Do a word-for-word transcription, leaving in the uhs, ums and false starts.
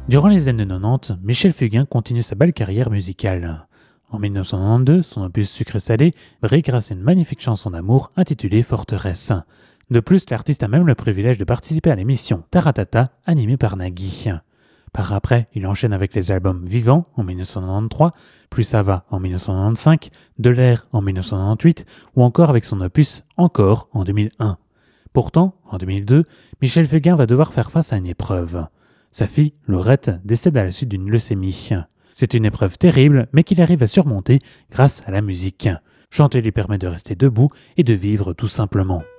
Durant les années quatre-vingt-dix, Michel Fugain continue sa belle carrière musicale. En dix-neuf cent quatre-vingt-douze, son opus Sucré-Salé brille grâce à une magnifique chanson d'amour intitulée Forteresse. De plus, l'artiste a même le privilège de participer à l'émission Taratata, animée par Nagui. Par après, il enchaîne avec les albums Vivant en dix-neuf cent quatre-vingt-treize, Plus ça va en dix-neuf cent quatre-vingt-quinze, De l'air en dix-neuf cent quatre-vingt-dix ou encore avec son opus Encore en deux mille un. Pourtant, en deux mille deux, Michel Fugain va devoir faire face à une épreuve. Sa fille, Laurette, décède à la suite d'une leucémie. C'est une épreuve terrible, mais qu'il arrive à surmonter grâce à la musique. Chanter lui permet de rester debout et de vivre tout simplement.